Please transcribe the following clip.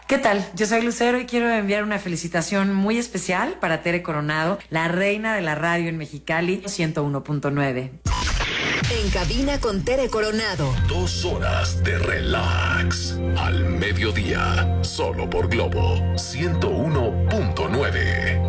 ¿Qué tal? Yo soy Lucero y quiero enviar una felicitación muy especial para Tere Coronado, la reina de la radio en Mexicali 101.9. En cabina con Tere Coronado. 2 horas de relax. Al mediodía. Solo por Globo 101.9.